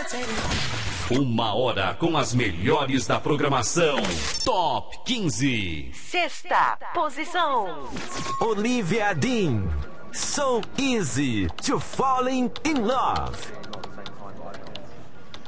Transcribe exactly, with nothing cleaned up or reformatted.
Uma hora com as melhores da programação. Top quinze. Sexta posição. Olivia Dean. So easy to falling in love.